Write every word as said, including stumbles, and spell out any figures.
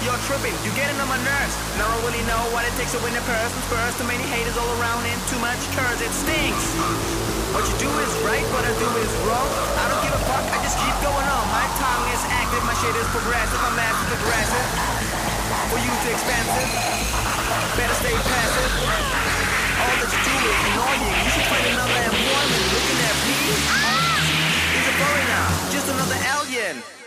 You're tripping, you're getting on my nerves. Now I really know what it takes to win a person's first. Too many haters all around and too much curse, it stinks. What you do is right, what I do is wrong. I don't give a fuck, I just keep going on. My tongue is active, my shit is progressive. I'm massive aggressive. For you too expensive, better stay passive. All that you do is annoying. You should find another employment. Looking at me, he's a foreigner, just another alien.